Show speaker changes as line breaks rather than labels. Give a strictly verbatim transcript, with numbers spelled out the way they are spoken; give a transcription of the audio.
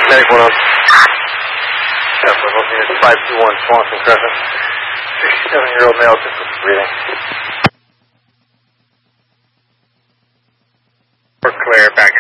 Medic one on. Yes, we're looking at five two one Swanson Crescent. sixty-seven-year-old male, difficult breathing.
We're clear, back